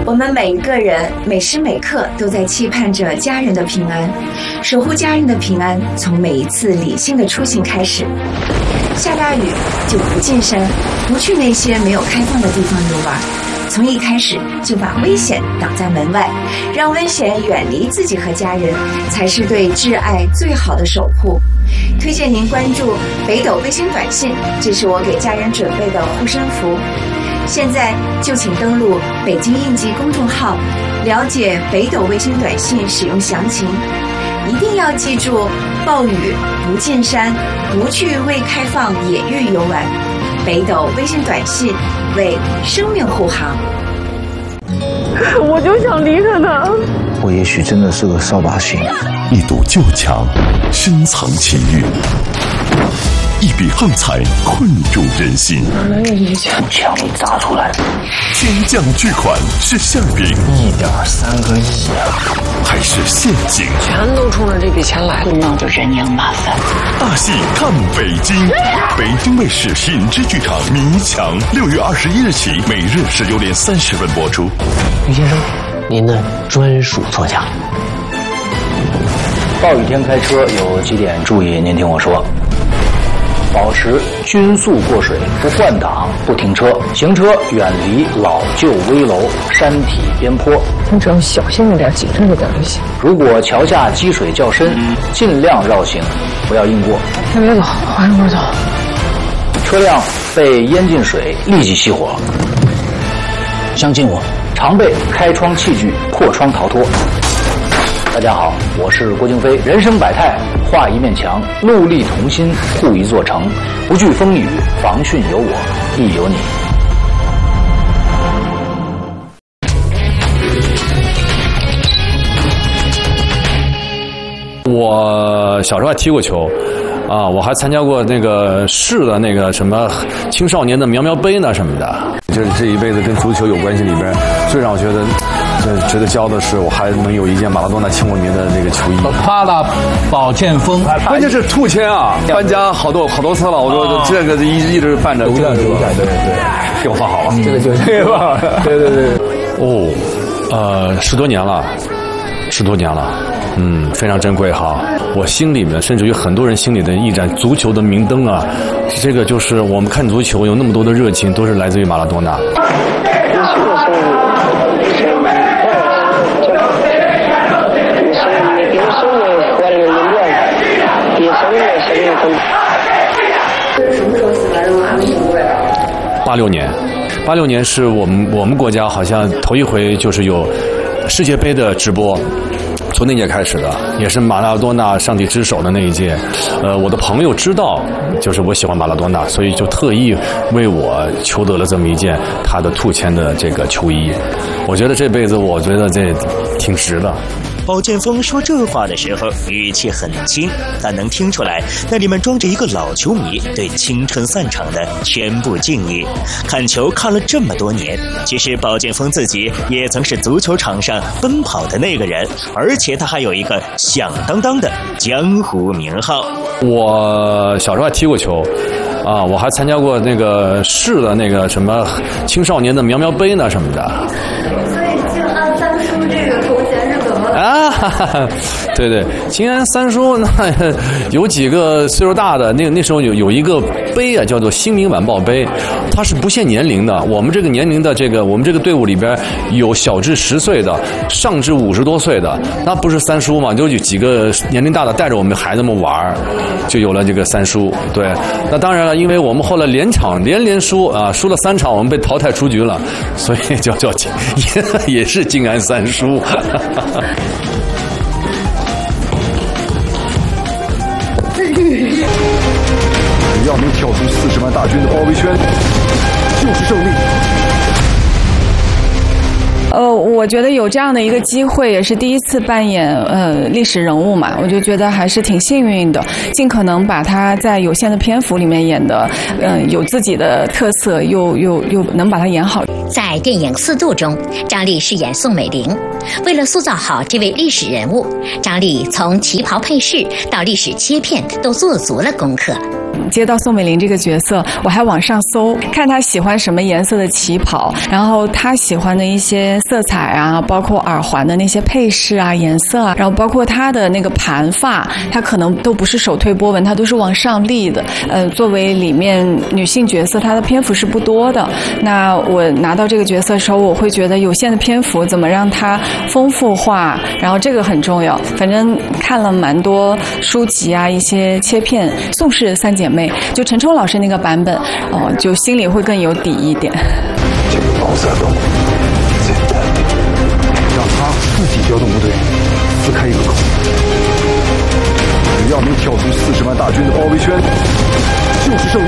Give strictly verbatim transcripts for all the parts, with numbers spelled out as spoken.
我们每一个人每时每刻都在期盼着家人的平安，守护家人的平安，从每一次理性的出行开始。下大雨就不进山，不去那些没有开放的地方游玩，从一开始就把危险挡在门外，让危险远离自己和家人，才是对挚爱最好的守护。推荐您关注北斗卫星短信，这是我给家人准备的护身符。现在就请登录北京应急公众号，了解北斗卫星短信使用详情。一定要记住，暴雨不进山，不去未开放野域游玩。北斗微信短信为生命护航。 我就想离开他。 我也许真的是个扫把星。 一堵旧墙，深藏情欲；一笔横财，困住人心。 哪来的这些钱？ 墙里砸出来的。 天降巨款是馅饼， 一点三个亿啊！ 还是陷阱？ 全都冲着这笔钱来， 会闹着人仰马翻。 大戏看北京，北京卫视品质剧场《迷墙》，六月二十一日起，每日十九点三十分播出。 于先生，您的专属座驾。暴雨天开车有几点注意，您听我说。保持均速过水，不换挡，不停车，行车远离老旧危楼、山体边坡。 你只要小心一点，谨慎一点就行。 如果桥下积水较深，尽量绕行，不要硬过。 先别走，缓一会儿走。 车辆被淹进水，立即熄火。相信我，常被开窗器具破窗逃脱。大家好，我是郭京飞。人生百态，画一面墙，戮力同心，护一座城。不惧风雨，防汛有我，亦有你。 我小时候还踢过球。啊，我还参加过那个市的那个什么青少年的苗苗杯呢什么的。就是这一辈子跟足球有关系里边，最让我觉得这值得骄傲的是，我还能有一件马拉多纳签过名的那个球衣。 帕拉保健风， 关键是兔签啊，搬家好多好多次了，我说这个一一直办着。 留下留下，对对， 给我放好了， 这个就是对吧？对对对。 哦，呃，十多年了，十多年了。嗯，非常珍贵哈。我心里面，甚至于很多人心里的一盏足球的明灯啊，这个就是我们看足球有那么多的热情，都是来自于马拉多纳。八六年，八六年是我们我们国家好像头一回就是有世界杯的直播。从那届开始的，也是马拉多纳上帝之手的那一届。呃，我的朋友知道，就是我喜欢马拉多纳，所以就特意为我求得了这么一件他的兔签的这个球衣。我觉得这辈子，我觉得这挺值的。 保剑锋说这话的时候语气很轻，但能听出来那里面装着一个老球迷对青春散场的全部敬意。看球看了这么多年，其实保剑锋自己也曾是足球场上奔跑的那个人，而且他还有一个响当当的江湖名号。 我小时候还踢过球。啊，我还参加过那个市的那个什么青少年的苗苗杯呢什么的。 所以静安三叔这个头衔是怎么来的？ 啊，哈哈，对对，静安三叔那有几个岁数大的，那那时候有有一个杯啊，叫做《新民晚报杯》，它是不限年龄的。我们这个年龄的这个，我们这个队伍里边有小至十岁的，上至五十多岁的，那不是三叔嘛？就有几个年龄大的带着我们孩子们玩，就有了这个三叔。对，那当然了，因为我们后来连场连连输啊，输了三场，我们被淘汰出局了，所以叫叫也也是静安三叔。 只要能跳出四十万大军的包围圈，就是胜利。 呃，我觉得有这样的一个机会，也是第一次扮演呃历史人物嘛，我就觉得还是挺幸运的，尽可能把他在有限的篇幅里面演的，嗯、呃，有自己的特色，又又又能把它演好。 在电影《四渡》中，张丽饰演宋美龄。为了塑造好这位历史人物，张丽从旗袍配饰到历史切片都做足了功课。 接到宋美龄这个角色，我还网上搜看她喜欢什么颜色的旗袍，然后她喜欢的一些色彩啊，包括耳环的那些配饰啊、颜色啊，然后包括她的那个盘发，她可能都不是手推波纹，她都是往上立的。呃，作为里面女性角色，她的篇幅是不多的。那我拿到这个角色的时候，我会觉得有限的篇幅怎么让它丰富化，然后这个很重要。反正看了蛮多书籍啊，一些切片，宋氏三姐妹，就陈冲老师那个版本，哦，就心里会更有底一点。 这个包塞洞简单，让他自己调动部队撕开一个口，只要能跳出四十万大军的包围圈，就是胜利。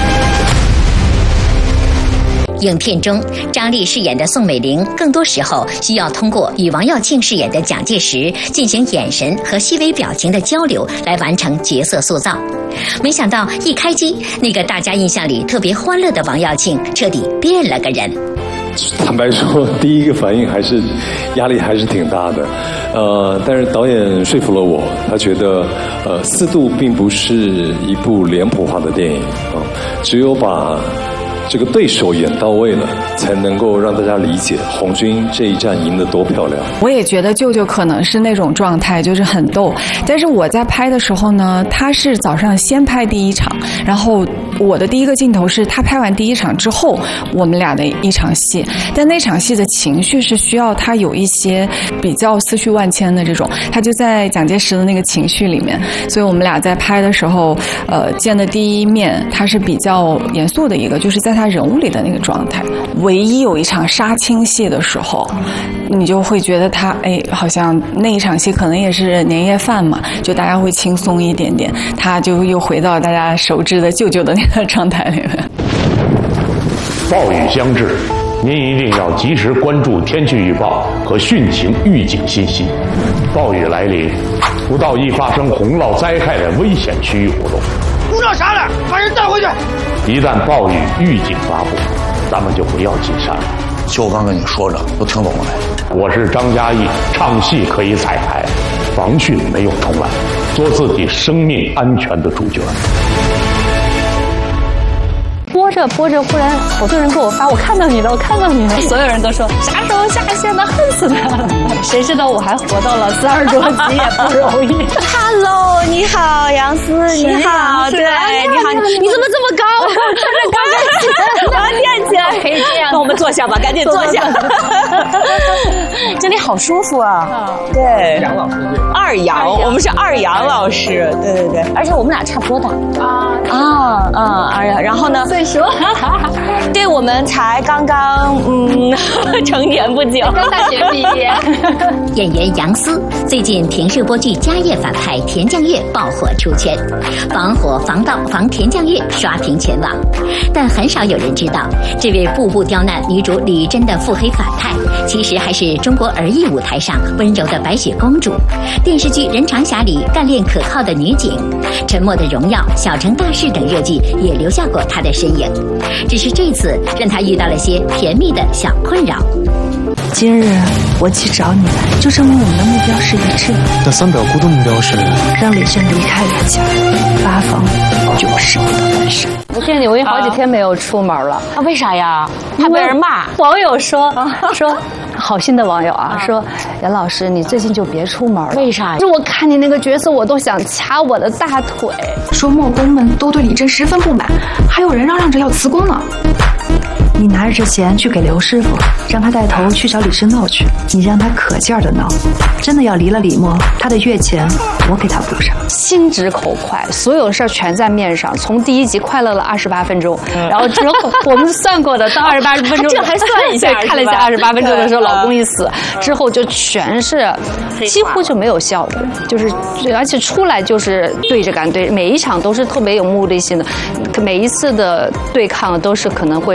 影片中，张丽饰演的宋美龄，更多时候需要通过与王耀庆饰演的蒋介石进行眼神和细微表情的交流来完成角色塑造。没想到一开机，那个大家印象里特别欢乐的王耀庆彻底变了个人。 坦白说，第一个反应还是压力还是挺大的，呃，但是导演说服了我，他觉得呃四度并不是一部脸谱化的电影啊、呃，只有把这个对手演到位了，才能够让大家理解红军这一战赢得多漂亮。 我也觉得舅舅可能是那种状态，就是很逗。但是我在拍的时候呢，他是早上先拍第一场，然后我的第一个镜头是他拍完第一场之后，我们俩的一场戏。但那场戏的情绪是需要他有一些比较思绪万千的这种，他就在蒋介石的那个情绪里面。所以我们俩在拍的时候，呃，见的第一面，他是比较严肃的一个，就是在他人物里的那个状态。唯一有一场杀青戏的时候，你就会觉得他哎，好像那一场戏可能也是年夜饭嘛，就大家会轻松一点点，他就又回到大家熟知的舅舅的那个状态里面。 暴雨将至，您一定要及时关注天气预报和汛情预警信息。暴雨来临，不到易发生洪涝灾害的危险区域活动。 鼓捣啥呢？把人带回去。 一旦暴雨预警发布，咱们就不要进山了。 就刚跟你说着，都听懂了没？ 我是张嘉译，唱戏可以彩排，防汛没有重来，做自己生命安全的主角。 播着播着，忽然好多人给我发，我看到你了，我看到你了。所有人都说啥时候下线的，恨死他了。谁知道我还活到了三十多集，也不容易。 Hello， 你好，杨思，你好，对，你好，你你怎么这么高？穿着高跟鞋，把它垫起来，可以这样。那我们坐下吧，赶紧坐下。这里好舒服啊。对， 杨老师对。 二杨，我们是二杨老师，对对对，而且我们俩差不多大。啊啊啊！二杨，然后呢？说，对，我们才刚刚嗯成年不久， 刚大学毕业。 演员杨思最近凭视播剧《家业》反派田将月爆火出圈，防火防盗防田将月刷屏全网。但很少有人知道，这位步步刁难女主李珍的腹黑反派，其实还是中国儿艺舞台上温柔的白雪公主，电视剧《人长侠》里干练可靠的女警，《沉默的荣耀》《小城大事》等热剧也留下过她的身影。只是这次让她遇到了些甜蜜的小困扰。 今日我去找你来，就证明我们的目标是一致的。 那三表姑的目标是让李轩离开李家，八方就舍不得翻身。 我见你，我有好几天没有出门了。 啊，为啥呀？怕被人骂。 网友说说，好心的网友啊，说杨老师，你最近就别出门了。 为啥？ 就我看你那个角色，我都想掐我的大腿。 说墨工们都对李珍十分不满，还有人嚷嚷着要辞工呢。 你拿着这钱去给刘师傅，让他带头去找李师闹去。你让他可劲儿的闹，真的要离了李默，他的月钱我给他补上。 心直口快，所有事儿全在面上。从第一集快乐了二十八分钟，然后之后我们算过的，到二十八分钟， 这还算一下， 对，看了一下二十八分钟的时候，老公一死之后就全是几乎就没有效果，就是而且出来就是对着干，对每一场都是特别有目的性的，每一次的对抗都是可能会让李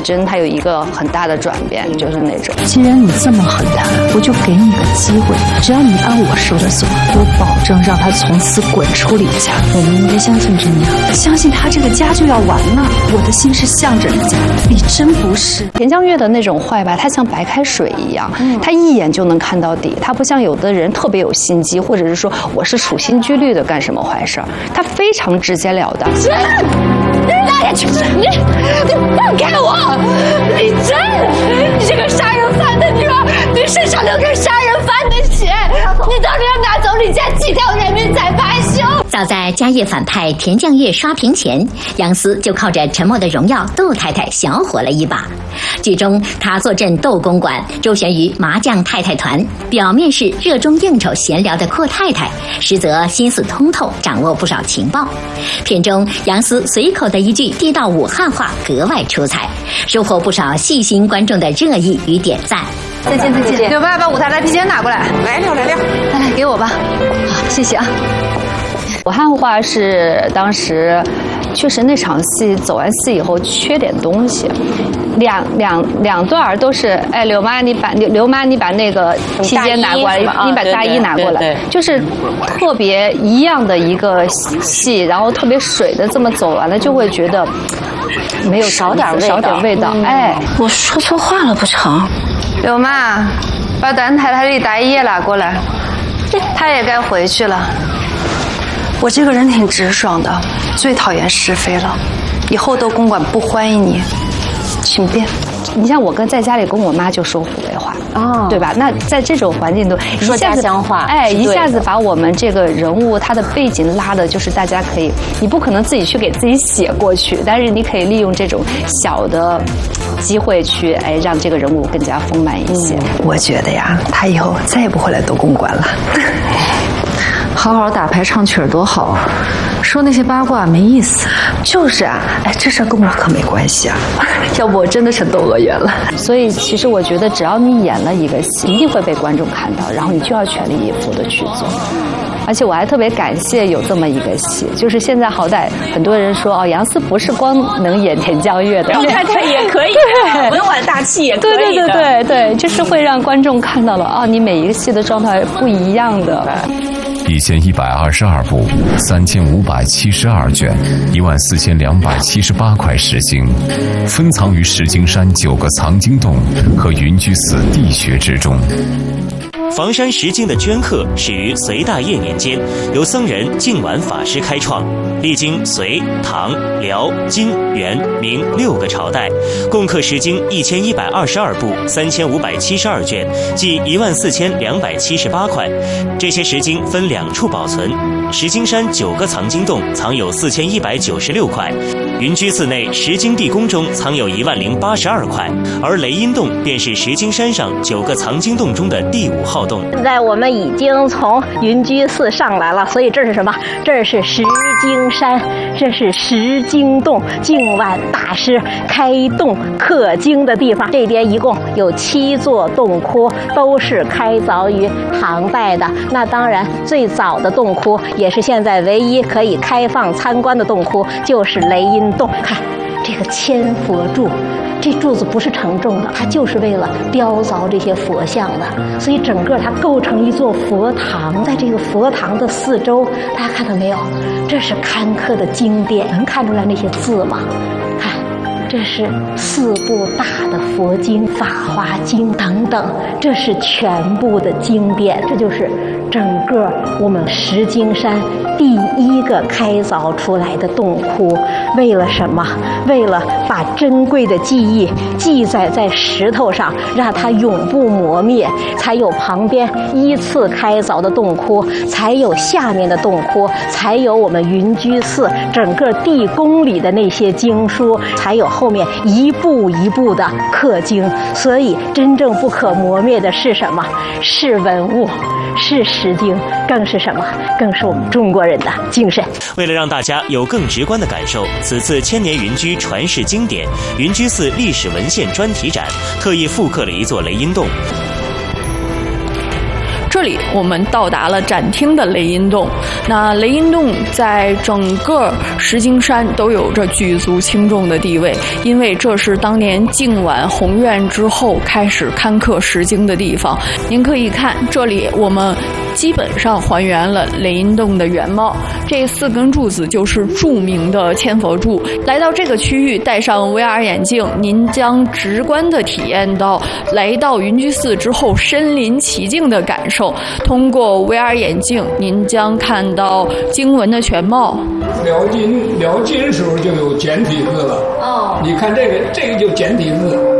真它有一个很大的转变，就是那种。 既然你这么狠弹，我就给你个机会，只要你把我收了走，我保证让他从此滚出李家。我们应该相信真娘，相信他这个家就要完了。我的心是向着李家，李真不是。 田江月的那种坏吧，他像白开水一样，他一眼就能看到底，他不像有的人特别有心机，或者是说我是处心积虑的干什么坏事儿，他非常直截了当。 是，那也就是你，你放开我，李真，你这个杀人犯的女儿，你身上流着杀人犯的血，你到底要拿走李家几条人命才罢休？ 早在家业反派田将月刷屏前，杨思就靠着《沉默的荣耀》窦太太小火了一把。剧中他坐镇窦公馆，周旋于麻将太太团，表面是热衷应酬闲聊的阔太太，实则心思通透，掌握不少情报。片中杨思随口的一句地道武汉话格外出彩，收获不少细心观众的热议与点赞。 再见再见，刘爸把舞台来皮筋拿过来，来了来了，来来给我吧，好谢谢啊。武汉话是当时确实那场戏走完戏以后缺点东西，两两两段都是哎刘妈你把刘刘妈你把那个披肩拿过来，你把大衣拿过来，就是特别一样的一个戏，然后特别水的这么走完了，就会觉得没有少点味道， 少点味道。哎， 我说错话了不成？ 刘妈把咱太太的大衣也拿过来，她也该回去了。 我这个人挺直爽的，最讨厌是非了。以后窦公馆不欢迎你，请便。 你像我跟在家里跟我妈就说湖北话，哦，对吧？那在这种环境都说家乡话， 哎，一下子把我们这个人物他的背景拉的，就是大家可以，你不可能自己去给自己写过去，但是你可以利用这种小的机会去，哎，让这个人物更加丰满一些。 嗯、我觉得呀，他以后再也不会来窦公馆了。好好打牌唱曲儿多好，说那些八卦没意思。就是啊，哎，这事儿跟我可没关系啊，要不我真的成窦娥冤了。 所以其实我觉得，只要你演了一个戏，一定会被观众看到，然后你就要全力以赴的去做。而且我还特别感谢有这么一个戏，就是现在好歹很多人说哦，杨思不是光能演田江月的， 窦太太也可以，文婉大气也可以的。 对对对对对，就是会让观众看到了啊、哦，你每一个戏的状态不一样的。 一千一百二十二部，三千五百七十二卷，一万四千两百七十八块石经，分藏于石经山九个藏经洞和云居寺地穴之中。 房山石经的镌刻始于隋大业年间，由僧人净晚法师开创，历经隋、唐、辽、金、元、明六个朝代，共刻石经一千一百二十二部，三千五百七十二卷，即一万四千两百七十八块。这些石经分两处保存，石经山九个藏经洞藏有四千一百九十六块，云居寺内石经地宫中藏有一万零八十二块，而雷音洞便是石经山上九个藏经洞中的第五号洞。 现在我们已经从云居寺上来了，所以这是什么？这是石经山，这是石经洞，净晚大师开洞刻经的地方。这边一共有七座洞窟，都是开凿于唐代的。那当然，最早的洞窟也是现在唯一可以开放参观的洞窟，就是雷音洞。看这个千佛柱，这柱子不是承重的，它就是为了雕凿这些佛像的，所以整个它构成一座佛堂。在这个佛堂的四周，大家看到没有？这是刊刻的经典，能看出来那些字吗？看，这是四部大的佛经，《法华经》等等，这是全部的经典。这就是整个我们石经山第一个开凿出来的洞窟。为了什么？为了把珍贵的记忆记载在石头上，让它永不磨灭，才有旁边依次开凿的洞窟，才有下面的洞窟，才有我们云居寺整个地宫里的那些经书，才有后面一步一步的刻经。所以真正不可磨灭的是什么？是文物，是石经，更是什么？更是我们中国人的精神。 为了让大家有更直观的感受，此次千年云居传世经典云居寺历史文献专题展特意复刻了一座雷音洞。 这里我们到达了展厅的雷音洞。那雷音洞在整个石景山都有着举足轻重的地位，因为这是当年靖皖宏愿之后开始刊刻石经的地方。您可以看这里，我们基本上还原了雷音洞的原貌。这四根柱子就是著名的千佛柱。来到这个区域，戴上 V R 眼镜，您将直观地体验到来到云居寺之后身临其境的感受。通过 V R 眼镜，您将看到经文的全貌。 辽金辽金时候就有简体字了。哦，你看这个，这个就简体字。